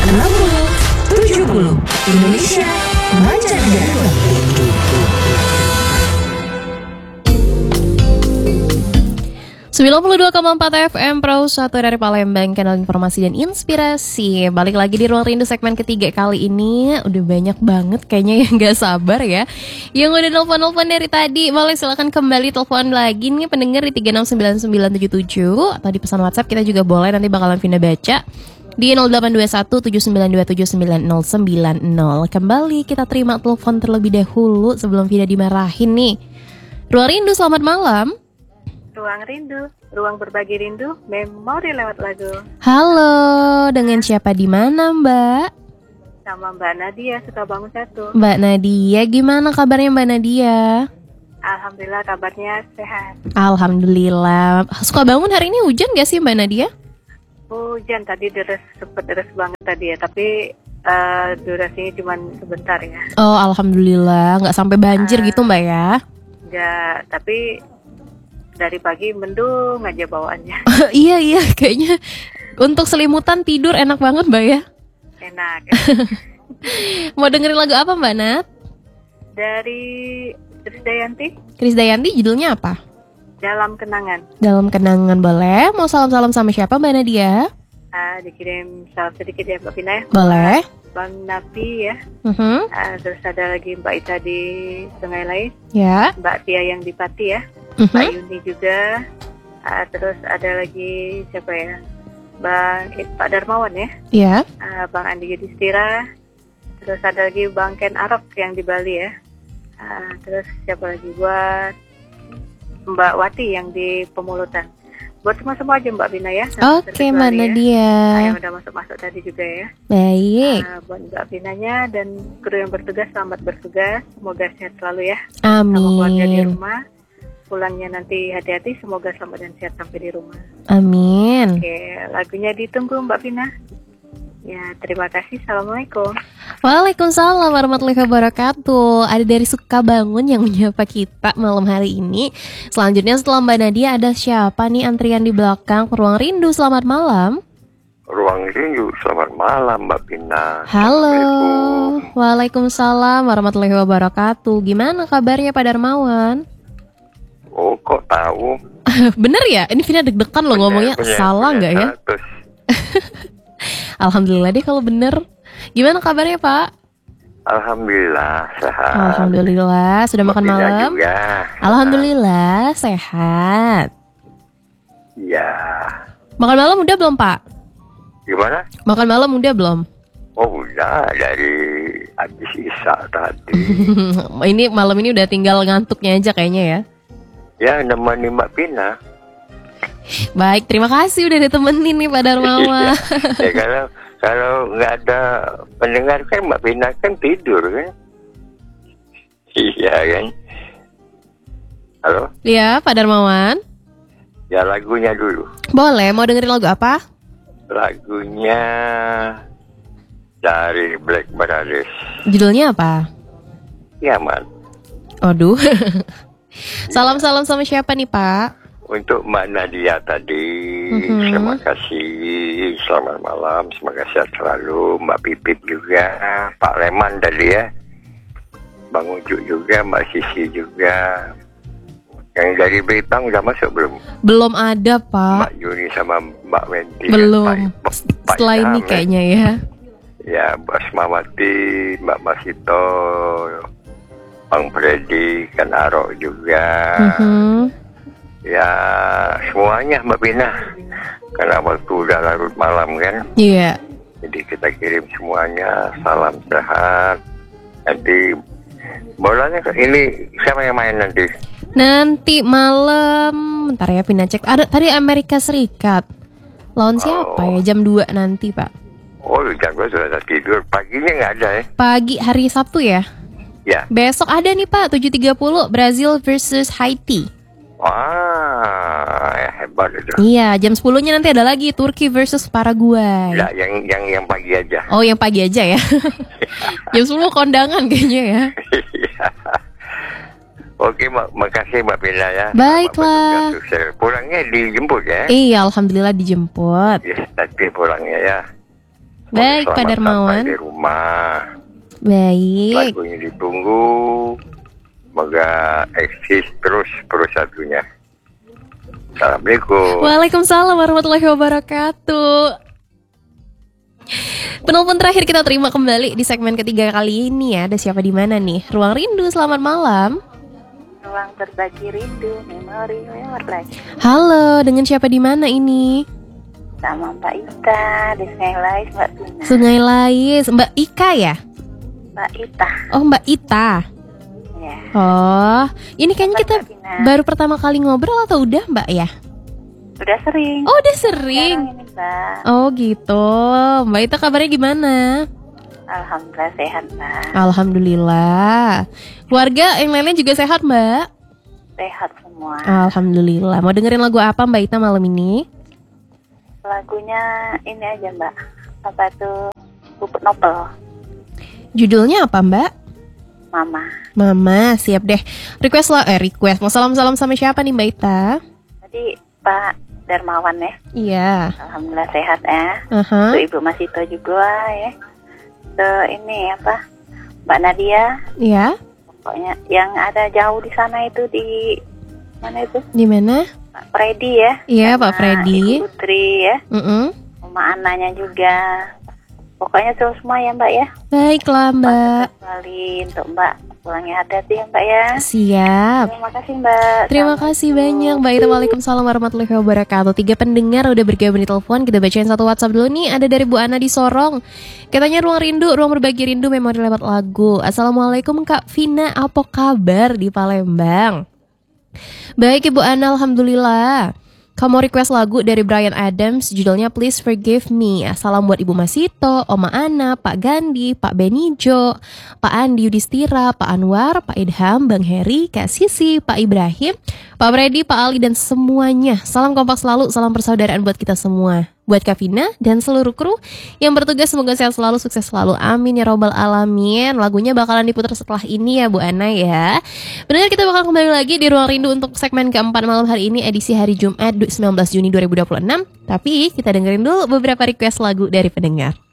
60 70 Indonesia Mancanegara. 92,4 FM Pro 1 dari Palembang, kanal informasi dan inspirasi. Balik lagi di Ruang Rindu segmen ketiga kali ini. Udah banyak banget kayaknya yang gak sabar ya, yang udah nelfon-nelfon dari tadi. Boleh silakan kembali telepon lagi nih pendengar di 369977 atau di pesan WhatsApp kita juga boleh, nanti bakalan Vina baca di 082179279090. Kembali kita terima telepon terlebih dahulu sebelum Vina dimarahin nih. Ruang Rindu, selamat malam. Ruang Rindu, ruang berbagi rindu, memori lewat lagu. Halo, dengan siapa di mana Mbak? Sama Mbak Nadia, Sukabangun 1. Mbak Nadia, gimana kabarnya Mbak Nadia? Alhamdulillah kabarnya sehat. Alhamdulillah. Sukabangun hari ini hujan gak sih Mbak Nadia? Hujan tadi sempet deres banget tadi ya, tapi durasinya cuma sebentar ya. Oh alhamdulillah, gak sampai banjir gitu Mbak ya? Enggak, tapi dari pagi mendung aja bawaannya. Iya kayaknya untuk selimutan tidur enak banget Mbak ya. Enak. Mau dengerin lagu apa Mbak Nat? Dari Krisdayanti. Krisdayanti judulnya apa? Dalam Kenangan. Dalam Kenangan boleh. Mau salam-salam sama siapa Mbak Nadia? Dikirim salam sedikit ya Mbak Pina ya. Boleh. Bang Napi ya. Terus ada lagi Mbak Ita di Sungai Lain. Ya. Mbak Tia yang di Pati ya. Mbak Yuni juga. Terus ada lagi siapa ya? Pak Darmawan ya. Iya. Bang Andi Yudhistira. Terus ada lagi Bang Ken Arok yang di Bali ya. Terus siapa lagi? Buat Mbak Wati yang di Pemulutan. Buat semua aja Mbak Bina ya. Oke Mbak Nadia ya. Yang udah masuk tadi juga ya. Baik. Buat Mbak Binanya dan kru yang bertugas, selamat bertugas. Semoga sehat selalu ya. Amin. Sama keluarga di rumah. Pulangnya nanti hati-hati, semoga selamat dan sehat sampai di rumah. Amin. Oke, lagunya ditunggu Mbak Bina. Ya, terima kasih. Assalamualaikum. Waalaikumsalam warahmatullahi wabarakatuh. Ada dari Sukabangun yang menyapa kita malam hari ini. Selanjutnya setelah Mbak Nadia ada siapa nih antrian di belakang? Ruang Rindu, selamat malam. Ruang Rindu, selamat malam Mbak Bina. Halo. Waalaikumsalam warahmatullahi wabarakatuh. Gimana kabarnya Pak Darmawan? Oh, kok tahu? Bener ya? Ini Vina deg-degan loh ngomongnya. Salah nggak ya? Alhamdulillah deh kalau bener. Gimana kabarnya Pak? Alhamdulillah sehat. Alhamdulillah. Sudah makan malam? Juga. Alhamdulillah sehat. Ya. Makan malam udah belum Pak? Gimana? Makan malam udah belum? Oh udah, dari habis Isya tadi. Ini malam ini udah tinggal ngantuknya aja kayaknya ya. Ya, nemani Mbak Bina. Baik, terima kasih udah ditemenin nih Pak Darmawan. Ya, kalau nggak ada pendengar kan Mbak Bina kan tidur kan. Iya kan. Halo? Iya Pak Darmawan. Ya lagunya dulu. Boleh, mau dengerin lagu apa? Lagunya dari Black Brothers. Judulnya apa? Kiamat. Aduh. Salam-salam sama siapa nih Pak? Untuk Mbak Nadia tadi, terima kasih, selamat malam, semoga sehat selalu. Mbak Pipit juga, Pak Leman tadi ya, Bang Ujuk juga, Mbak Sisi juga. Yang dari Britang udah masuk belum? Belum ada Pak. Mbak Yuni sama Mbak Wenti. Belum. Setelah ini kayaknya ya. Ya, Mbak Smamati, Mbak Masito, Bang Freddy, kan Arok juga. Ya semuanya Mbak Bina, karena waktu udah larut malam kan. Iya. Jadi kita kirim semuanya salam sehat. Nanti bolanya ini siapa yang main nanti? Nanti malam, bentar ya Vina cek. Ada tadi Amerika Serikat. Lawan siapa ya jam 2 nanti Pak? Oh jam 2 sudah tidur. Paginya nggak ada ya? Pagi hari Sabtu ya? Ya. Besok ada nih Pak 7.30 Brazil versus Haiti. Wah, hebat itu. Iya, jam 10-nya nanti ada lagi Turki versus Paraguay. Ya, yang pagi aja. Oh, yang pagi aja ya. Jam 10 kondangan kayaknya ya. Oke, makasih Mbak Bina ya. Baiklah. Pulangnya dijemput ya? Iya, alhamdulillah dijemput. Yes, nanti pulangnya ya. Baik, Pak Selamat Darmawan. sampai di rumah. Baik. Lagunya ditunggu. Semoga eksis terus satunya. Assalamualaikum. Waalaikumsalam warahmatullahi wabarakatuh. Penelpon terakhir kita terima kembali di segmen ketiga kali ini ya. Ada siapa di mana nih? Ruang Rindu, selamat malam. Ruang berbagi rindu, memori lagi. Halo, dengan siapa di mana ini? Sama Mbak Ita, di Sungai Lais, Mbak Tuna. Sungai Lais, Mbak Ika ya? Mbak Ita, Oh, Mbak Ita. ya. Oh, ini kayaknya kita Mbak Tina. baru pertama kali ngobrol atau udah Mbak ya? Udah sering. Oh, udah sering. Sekarang ini, Mbak. Oh gitu. Mbak Ita kabarnya gimana? Alhamdulillah sehat, Mbak. Alhamdulillah. Keluarga yang lainnya juga sehat Mbak? Sehat semua. Alhamdulillah. Mau dengerin lagu apa Mbak Ita malam ini? Lagunya ini aja, Mbak. Apa tuh? Puput Nopel, Judulnya apa Mbak? Mama. Mama, siap deh. Request. Mau salam-salam sama siapa nih Mbak Ita? Tadi Pak Darmawan ya. Iya. Alhamdulillah sehat ya. Aha. Tuh Ibu Masito juga ya. Tuh ini apa? Mbak Nadia. Iya. Pokoknya yang ada jauh di sana itu di mana itu? Di mana? Pak Freddy ya. Iya, Sama Pak Freddy. Ibu Putri ya. Sama anaknya juga. Pokoknya tuh semua ya Mbak ya. Baiklah Mbak. Kembali untuk Mbak pulangnya hati-hati ya Mbak ya. Siap. Terima kasih Mbak. Terima kasih banyak Mbak Ita. Waalaikumsalam warahmatullahi wabarakatuh. 3 pendengar udah bergabung di telepon. Kita bacain satu WhatsApp dulu nih. Ada dari Bu Ana di Sorong. Katanya ruang rindu, ruang berbagi rindu, memori lewat lagu. Assalamualaikum Kak Vina, apa kabar di Palembang? Baik Ibu Ana, alhamdulillah. Kamu request lagu dari Bryan Adams, judulnya Please Forgive Me. Salam buat Ibu Masito, Oma Ana, Pak Gandhi, Pak Benijo, Pak Andi Yudhistira, Pak Anwar, Pak Idham, Bang Heri, Kak Sisi, Pak Ibrahim, Pak Freddy, Pak Ali, dan semuanya. Salam kompak selalu, salam persaudaraan buat kita semua. Buat Kak Vina dan seluruh kru yang bertugas, semoga sehat selalu, sukses selalu. Amin ya robbal alamin. Lagunya bakalan diputar setelah ini ya Bu Ana ya. Benar, kita bakal kembali lagi di Ruang Rindu untuk segmen keempat malam hari ini, edisi hari Jumat 19 Juni 2026. Tapi kita dengerin dulu beberapa request lagu dari pendengar.